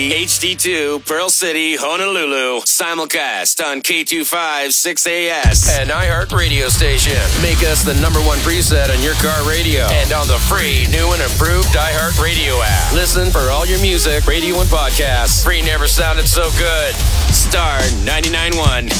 HD2, Pearl City, Honolulu. Simulcast on K25 6AS and iHeart Radio Station. Make us the number one preset on your car radio and on the free, new and improved iHeart Radio app. Listen for all your music, radio, and podcasts. Free never sounded so good. Star 99.1.